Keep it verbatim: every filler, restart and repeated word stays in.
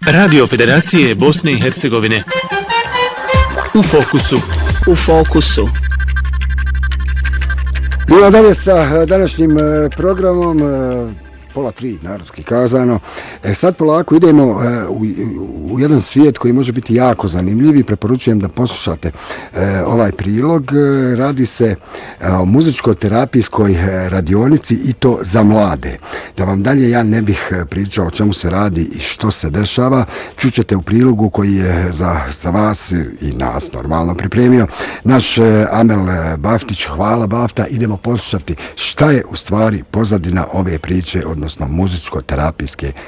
Radio Federacije Bosne i Hercegovine. U fokusu. U fokusu. Idemo dalje sa današnjim programom, pola tri, narodski kazano. E, sad polako idemo u, u jedan svijet koji može biti jako zanimljiv i preporučujem da poslušate e, ovaj prilog. Radi se o muzičko-terapijskoj radionici i to za mlade. Da vam dalje ja ne bih pričao o čemu se radi i što se dešava, čućete u prilogu koji je za, za vas i nas normalno pripremio naš Amel Baftić. Hvala Bafta, idemo poslušati šta je u stvari pozadina ove priče, odnosno muzičko-terapijske